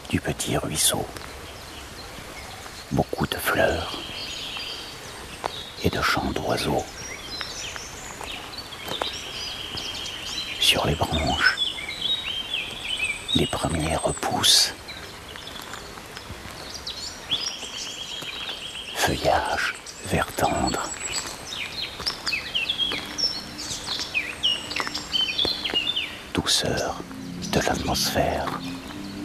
du petit ruisseau. Beaucoup de fleurs et de chants d'oiseaux. Sur les branches, les premiers repoussent. Feuillage vert tendre. Douceur de l'atmosphère.